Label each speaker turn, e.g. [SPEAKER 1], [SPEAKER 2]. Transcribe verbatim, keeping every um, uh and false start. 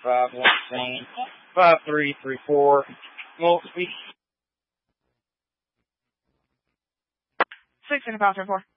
[SPEAKER 1] five one, five three three four. Multi.
[SPEAKER 2] Six and a five, four.